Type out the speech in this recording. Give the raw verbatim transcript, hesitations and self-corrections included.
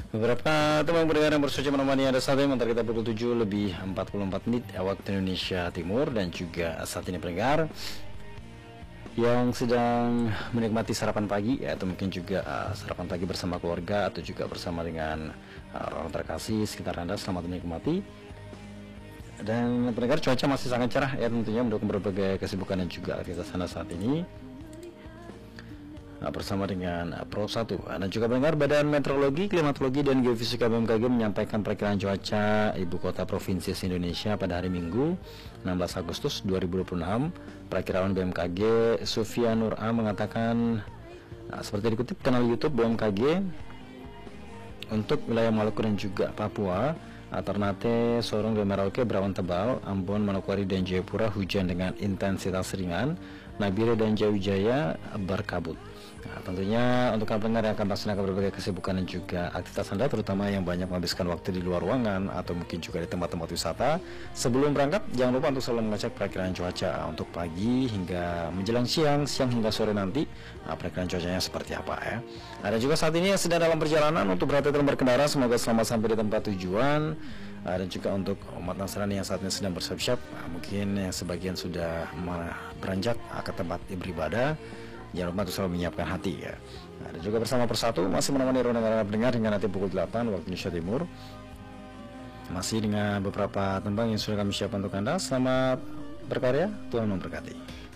Beberapa teman pendengar yang bersuci menemani Anda saat ini, mentar kita pukul tujuh lebih empat puluh empat menit waktu Indonesia Timur. Dan juga saat ini pendengar yang sedang menikmati sarapan pagi, ya, atau mungkin juga uh, sarapan pagi bersama keluarga atau juga bersama dengan uh, orang terkasih sekitar Anda, selamat menikmati. Dan pendengar, cuaca masih sangat cerah, ya, tentunya mendukung berbagai kesibukan dan juga aktivitas Anda saat ini, nah, bersama dengan Pro satu. Dan juga pendengar, Badan Meteorologi, Klimatologi, dan Geofisika B M K G menyampaikan perkiraan cuaca ibu kota provinsi Indonesia pada hari Minggu enam belas Agustus dua ribu dua puluh enam. Perakiraan B M K G, Sufia Nur A mengatakan, nah, seperti dikutip kanal YouTube B M K G, untuk wilayah Maluku dan juga Papua, Ternate, Sorong, dan Merauke berawan tebal, Ambon, Manokwari, dan Jayapura hujan dengan intensitas ringan, Nabire dan Jaya berkabut. Nah, tentunya untuk pendengar yang akan melaksanakan berbagai kesibukan dan juga aktivitas Anda, terutama yang banyak menghabiskan waktu di luar ruangan atau mungkin juga di tempat-tempat wisata, sebelum berangkat jangan lupa untuk selalu mengecek perakiraan cuaca untuk pagi hingga menjelang siang, siang hingga sore nanti. Nah, perakiraan cuacanya seperti apa, ya. Ada juga saat ini yang sedang dalam perjalanan, untuk berhati-hati berkendara, semoga selamat sampai di tempat tujuan. Uh, dan juga untuk umat Nasrani yang saat ini sedang bersiap-siap, uh, mungkin yang sebagian sudah beranjak ke tempat beribadah, jangan lupa untuk selalu menyiapkan hati, ya. Nah, dan juga bersama Persatu masih menemani ruang pendengar hingga nanti pukul delapan waktu Indonesia Timur, masih dengan beberapa tembang yang sudah kami siapkan untuk Anda. Selamat berkarya, Tuhan memberkati.